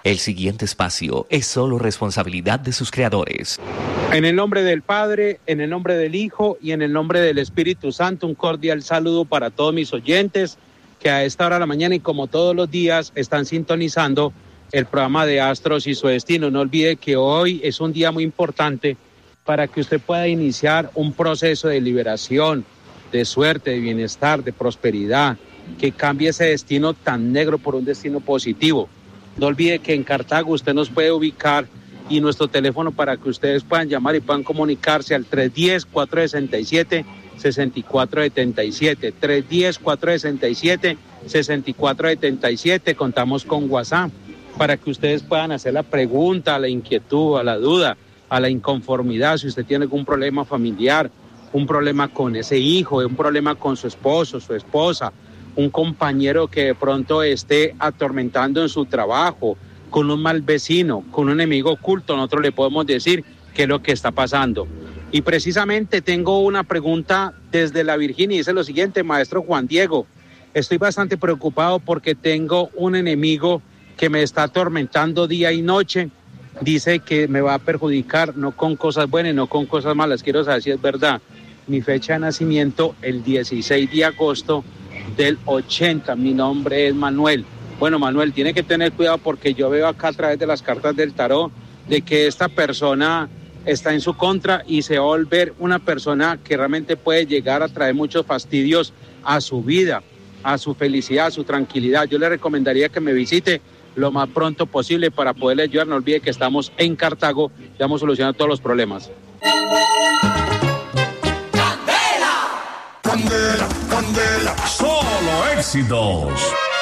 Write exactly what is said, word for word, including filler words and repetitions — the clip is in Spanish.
El siguiente espacio es solo responsabilidad de sus creadores. En el nombre del Padre, en el nombre del Hijo y en el nombre del Espíritu Santo, un cordial saludo para todos mis oyentes que a esta hora de la mañana y como todos los días están sintonizando el programa de Astros y su Destino. No olvide que hoy es un día muy importante para que usted pueda iniciar un proceso de liberación, de suerte, de bienestar, de prosperidad, que cambie ese destino tan negro por un destino positivo. No olvide que en Cartago usted nos puede ubicar y nuestro teléfono para que ustedes puedan llamar y puedan comunicarse al tres uno cero, cuatro seis siete, seis cuatro siete siete, tres uno cero, cuatro seis siete, seis cuatro siete siete. Contamos con WhatsApp para que ustedes puedan hacer la pregunta, a la inquietud, a la duda, a la inconformidad, si usted tiene algún problema familiar, un problema con ese hijo, un problema con su esposo, su esposa, un compañero que de pronto esté atormentando en su trabajo, con un mal vecino, con un enemigo oculto, nosotros le podemos decir qué es lo que está pasando. Y precisamente tengo una pregunta desde la Virginia, y dice lo siguiente: maestro Juan Diego, estoy bastante preocupado porque tengo un enemigo que me está atormentando día y noche, dice que me va a perjudicar, no con cosas buenas, no con cosas malas. Quiero saber si es verdad. Mi fecha de nacimiento, el dieciséis de agosto del ochenta, mi nombre es Manuel. Bueno, Manuel, tiene que tener cuidado porque yo veo acá a través de las cartas del tarot de que esta persona está en su contra y se va a volver una persona que realmente puede llegar a traer muchos fastidios a su vida, a su felicidad, a su tranquilidad. Yo le recomendaría que me visite lo más pronto posible para poderle ayudar. No olvide que estamos en Cartago y vamos solucionando todos los problemas. Candela, candela, solo éxitos.